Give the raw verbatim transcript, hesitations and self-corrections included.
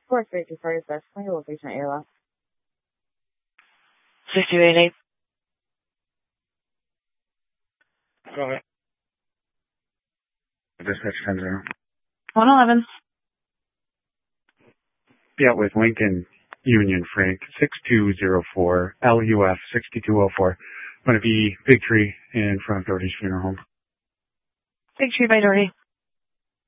four three two four, that's my location at your left. six two eight eight. Go ahead. Dispatch ten zero. one eleven. Yeah, with Lincoln Union Frank, six two zero four, L U F six two zero four. Going to be Big Tree in front of Doherty's Funeral Home. Big Tree by Doherty.